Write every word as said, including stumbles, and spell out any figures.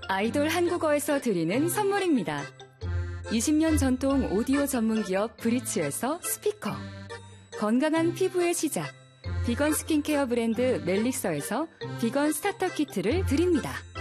아이돌 한국어에서 드리는 선물입니다. 이십 년 전통 오디오 전문기업 브리츠에서 스피커, 건강한 피부의 시작, 비건 스킨케어 브랜드 멜릭서에서 비건 스타터 키트를 드립니다.